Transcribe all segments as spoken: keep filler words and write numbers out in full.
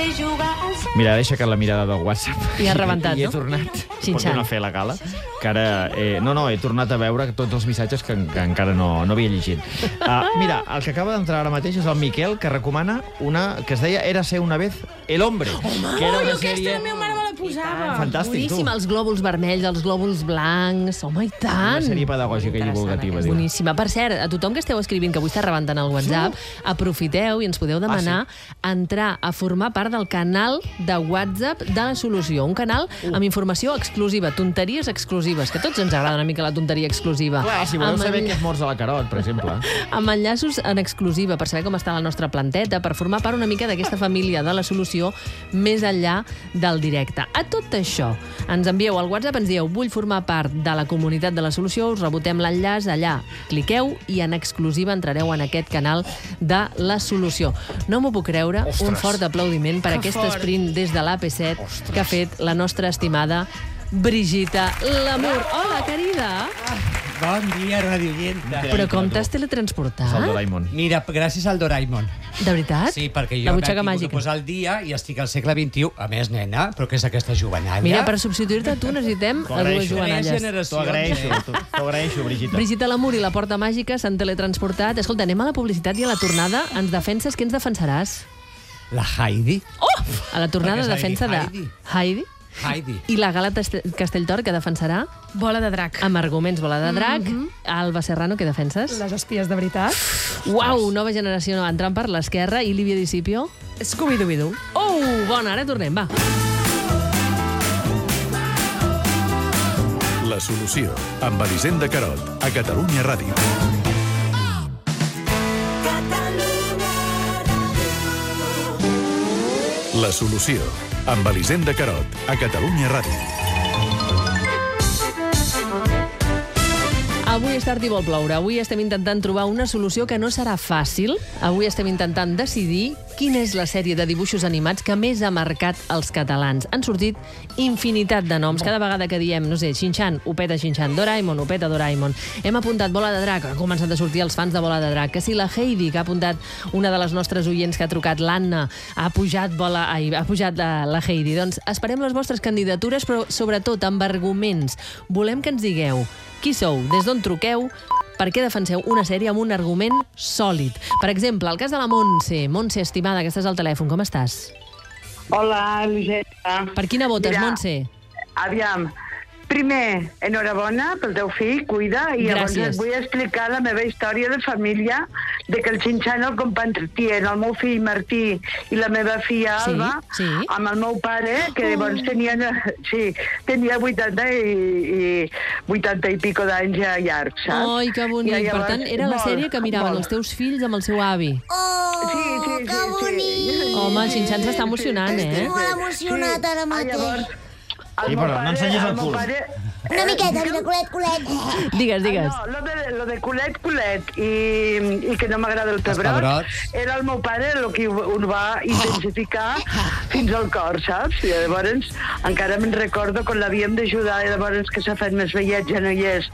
Mira, deixa que la mirada del WhatsApp... I ha rebentat, I he no? tornat, Xinxant. per tornar a fer la gala, que ara... Eh, no, no, he tornat a veure tots els missatges que, que encara no, no havia llegit. Uh, mira, el que acaba d'entrar ara mateix és el Miquel, que recomana una que es deia Érase una vez el hombre. Home, que era una aquesta sèrie... la meva mare me la posava. Fantàstic, tu. Boníssim, els glòbuls vermells, els glòbuls blancs... Home, i tant! Una sèrie pedagògica i divulgativa, diu. Boníssima. Per cert, a tothom que esteu escrivint, que avui està rebentant el WhatsApp, aprofiteu i ens podeu demanar Ah, sí? entrar a formar part del canal de WhatsApp de la Solució. Un canal amb informació exclusiva, tonteries exclusives, que a tots ens agrada una mica la tonteria exclusiva. Clar, si voleu Amb saber enlla- què és morts a la Carot, per exemple. amb enllaços en exclusiva per saber com està la nostra planteta, per formar part una mica d'aquesta família de la Solució més enllà del directe. A tot això, ens envieu al WhatsApp, ens dieu vull formar part de la comunitat de la Solució, us rebotem l'enllaç, allà cliqueu i en exclusiva entrareu en aquest canal de la Solució. No m'ho puc creure, Ostres. un fort aplaudiment per Que aquest fort. sprint des de l'A P set Ostres. que ha fet la nostra estimada Brigitta Lamour. Hola, querida! Bon dia, radiollenta. Però com t'has És el teletransportat? Doraemon. Mira, gràcies al Doraemon. De veritat? Sí, perquè La jo butxaca m'he tingut màgica. de posar al dia i estic al segle vint-i-u. A més, nena, però què és aquesta jovenalla? Mira, per substituir-te a tu necessitem T'ho a dues agraeixo. jovenalles. T'ho agraeixo, t'ho t'ho agraeixo, Brigitta. Brigitta Lamour i la Porta Màgica s'han teletransportat. Escolta, anem a la publicitat i a la tornada ens defenses. Què ens defensaràs? La Heidi. Oh! A la tornada Perquè s'ha de defensa dir de Heidi. Heidi. Heidi. I la Gala Teste- Castelltor, que defensarà? Bola de drac. Amb arguments bola de drac. Alba Serrano, què defenses? Les espies de veritat. Uau, nova generació entrant per l'esquerra. I Líbia Discipio? Scooby-Doo. Oh, bona, ara tornem, va. La solució, amb Elisenda Carot, a Catalunya Ràdio. La solució, amb Elisenda Carot, a Catalunya Ràdio. Avui és tard i vol ploure. Avui estem intentant trobar una solució que no serà fàcil. Avui estem intentant decidir quina és la sèrie de dibuixos animats que més ha marcat els catalans. Han sortit infinitat de noms. Cada vegada que diem, no sé, Xinxan, ho peta Xinxan, Doraemon, ho peta Doraemon. Hem apuntat Bola de Drac, han començat a sortir els fans de Bola de Drac. Que si la Heidi, que ha apuntat una de les nostres oients que ha trucat, l'Anna, ha pujat, bola, ai, ha pujat la, la Heidi. Doncs esperem les vostres candidatures, però sobretot amb arguments. Volem que ens digueu qui sou, des d'on truqueu, per què defenseu una sèrie amb un argument sòlid. Per exemple, el cas de la Montse. Montse, estimada, que estàs al telèfon, com estàs? Hola, Elisenda. Per quina votes, Mira, Montse? Aviam, primer, enhorabona pel teu fill, cuida, i llavors Gràcies. et vull explicar la meva història de família, de que el Xinxan el compartien el meu fill Martí i la meva filla Sí, Alba, sí. amb el meu pare, que Oh. llavors tenien, sí, tenia vuitanta i, i vuitanta i pico d'anys ja llargs, saps? Ai, que bonic. I Per llavors, tant, era la molt, sèrie que miraven molt. els teus fills amb el seu avi. Oh, Sí, sí, que sí, bonic! sí. Home, el Xinxan s'està emocionant, eh? Estic molt emocionat ara Ah, mateix. llavors, el Sí, meu però no pare- ensenyis el meu cul. pare- Una miqueta, mira, culet, culet. Digues, digues. Ah, no, lo de, lo de culet, culet i, i que no m'agrada el pebrot, pebrots. era el meu pare el que ho, ho va intensificar fins al cor, saps? I llavors encara me'n recordo quan l'havíem d'ajudar i llavors que s'ha fet més vellet, ja no hi és,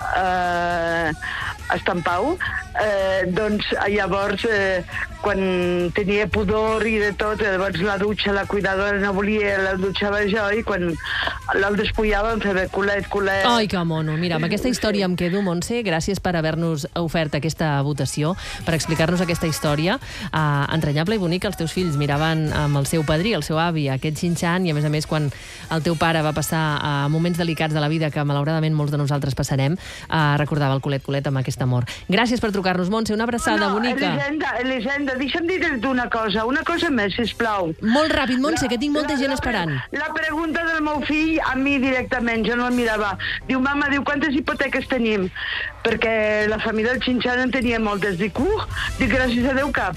eh, a Estampau, eh, doncs llavors eh, quan tenia pudor i de tot, llavors la dutxa, la cuidadora no volia, la dutxava jo i quan el despullava em feia culet, culet. Ai, que mono. Mira, amb aquesta història em quedo, Montse. Gràcies per haver-nos ofert aquesta votació, per explicar-nos aquesta història uh, entranyable i bonica. Els teus fills miraven amb el seu padrí, el seu avi, aquest Xinxan, i a més a més, quan el teu pare va passar a uh, moments delicats de la vida que malauradament molts de nosaltres passarem, uh, recordava el culet, culet amb aquest amor. Gràcies per trucar-nos, Montse. Una abraçada no, bonica. Elisenda, Elisenda, deixa'm dir-te una cosa, una cosa més, sisplau. Molt ràpid, Montse, que tinc molta La- gent la- esperant. La pregunta del meu fill a mi directament, jo no el mirava. Diu, mama, diu, quantes hipoteques tenim? Perquè la família del Xinxan en tenia moltes. Dic, uh, dic, gràcies a Déu cap.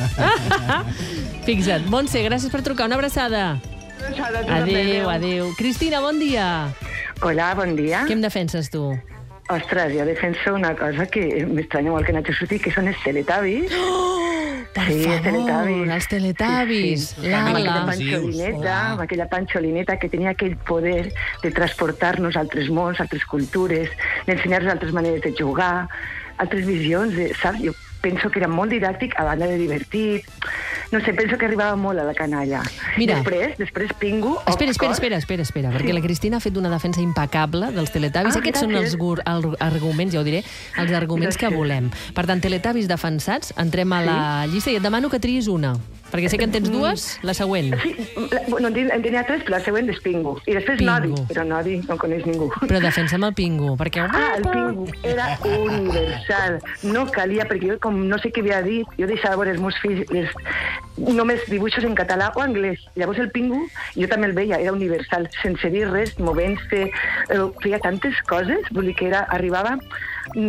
Fixa't. Montse, gràcies per trucar. Una abraçada. Adéu, tu també, Adéu, adéu. Cristina, bon dia. Hola, bon dia. Què em defenses, tu? Ostres, jo defenso una cosa que m'estranya molt que no hagi sortit, que són els teletavis. Per Sí, els favor, Teletubbies. els teletavis. Sí, sí. Amb aquella Lala. panxolineta, amb aquella panxolineta que tenia aquell poder de transportar-nos a altres mons, a altres cultures, d'ensenyar-nos altres maneres de jugar, altres visions, de, saps? Jo penso que era molt didàctic, a banda de divertit. no sé, penso que arribava molt a la canalla. Mira. Després, després Pingu... Espera, espera, Oxcors. espera, espera, espera, perquè la Cristina ha fet una defensa impecable dels Teletubbies. Ah, Aquests són els gràcies. gur- el- arguments, ja ho diré, els arguments que Gràcies. volem. Per tant, Teletubbies defensats, entrem a la llista i et demano que triïs una. Perquè sé que en tens dues, la següent. Sí, la, bueno, en, ten- en tenia tres, però la següent és Pingu. I després Pingu. Nodi, però Nodi no coneix ningú. Però defensa'm el Pingu, perquè... Ah, el Pingu era universal. No calia, perquè jo, com no sé què havia dit, jo deixava veure els meus fills les, només dibuixos en català o anglès. Llavors el Pingu, jo també el veia, era universal, sense dir res, movent-se, eh, feia tantes coses, vull dir que era, arribava